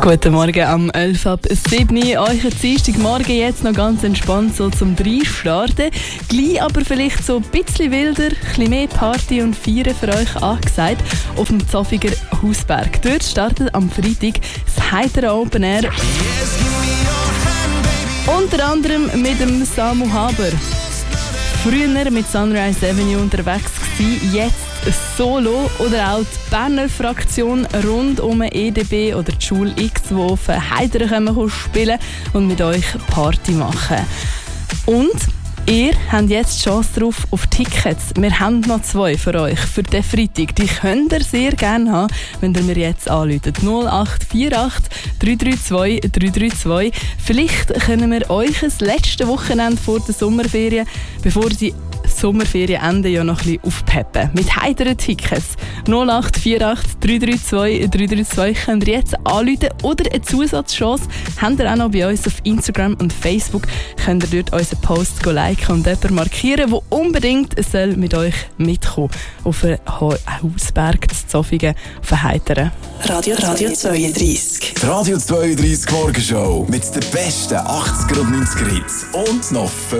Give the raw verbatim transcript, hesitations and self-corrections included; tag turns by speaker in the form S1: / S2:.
S1: Guten Morgen am elf ab sieben Uhr. Euch Dienstagmorgen jetzt noch ganz entspannt so zum Reinstarten. Gleich aber vielleicht so ein bisschen wilder, ein bisschen mehr Party und Feiern für euch angesagt auf dem Zofiger Hausberg. Dort startet am Freitag das heitere Open Air. Yes, unter anderem mit dem Samu Haber. Früher mit Sunrise Avenue unterwegs gewesen, jetzt Solo oder auch die Berner Fraktion rund um E D B oder die Schule X, die auf Heidern kommen spielen und mit euch Party machen. Und ihr habt jetzt die Chance drauf auf Tickets. Wir haben noch zwei für euch für den Freitag. Die könnt ihr sehr gerne haben, wenn ihr mir jetzt anruft. null acht vier acht drei drei zwei drei drei zwei. Vielleicht können wir euch das letzte Wochenende vor der Sommerferien, bevor die Sommerferien enden, ja noch ein bisschen aufpeppen. Mit heiteren Tickets. null acht vier acht drei drei zwei drei drei zwei könnt ihr jetzt anrufen oder eine Zusatzchance habt ihr auch noch bei uns auf Instagram und Facebook. Könnt ihr dort unseren Post liken und jemanden markieren, der unbedingt soll mit euch mitkommen auf einen Hausberg zu Zofingen auf einen heiteren.
S2: Radio, Radio zweiunddreißig.
S3: Die Radio zweiunddreißig Morgenshow mit den besten achtziger und neunziger Hits und noch